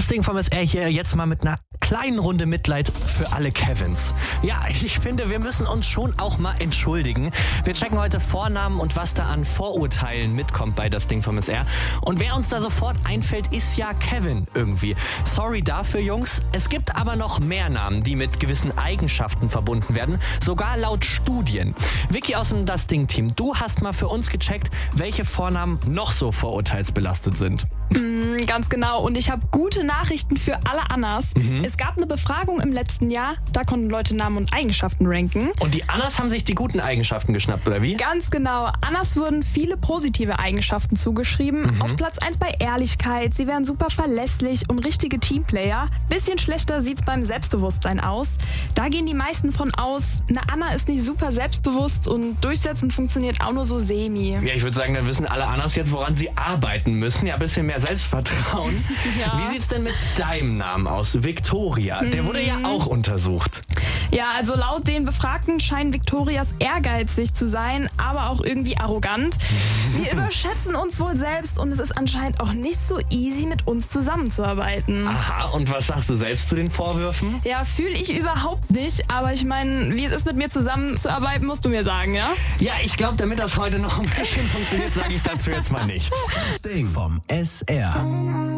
Das Ding vom SR hier jetzt mal mit einer kleinen Runde Mitleid für alle Kevins. Ja, ich finde, wir müssen uns schon auch mal entschuldigen. Wir checken heute Vornamen und was da an Vorurteilen mitkommt bei das Ding vom SR. Und wer uns da sofort einfällt, ist ja Kevin irgendwie. Sorry dafür, Jungs. Es gibt aber noch mehr Namen, die mit gewissen Eigenschaften verbunden werden. Sogar laut Studien. Vicky aus dem Das Ding-Team, du hast mal für uns gecheckt, welche Vornamen noch so vorurteilsbelastet sind. Ganz genau. Und ich habe gute Nachrichten für alle Annas. Es gab eine Befragung im letzten Jahr. Da konnten Leute Namen und Eigenschaften ranken. Und die Annas haben sich die guten Eigenschaften geschnappt, oder wie? Ganz genau. Annas wurden viele positive Eigenschaften zugeschrieben. Auf Platz 1 bei Ehrlichkeit. Sie wären super verlässlich und richtige Teamplayer. Bisschen schlechter sieht's beim Selbstbewusstsein aus. Da gehen die meisten von aus, eine Anna ist nicht super selbstbewusst und durchsetzen funktioniert auch nur so semi. Ja, ich würde sagen, dann wissen alle Annas jetzt, woran sie arbeiten müssen. Ja, ein bisschen mehr Selbstvertrauen. Ja. Wie sieht's denn mit deinem Namen aus? Victoria. Der wurde ja auch untersucht. Ja, also laut den Befragten scheinen Victorias ehrgeizig zu sein, aber auch irgendwie arrogant. Wir überschätzen uns wohl selbst und es ist anscheinend auch nicht so easy, mit uns zusammenzuarbeiten. Aha, und was sagst du selbst zu den Vorwürfen? Ja, fühle ich überhaupt nicht, aber ich meine, wie es ist, mit mir zusammenzuarbeiten, musst du mir sagen, ja? Ja, ich glaube, damit das heute noch ein bisschen funktioniert, sage ich dazu jetzt mal nichts. Das Ding vom SR.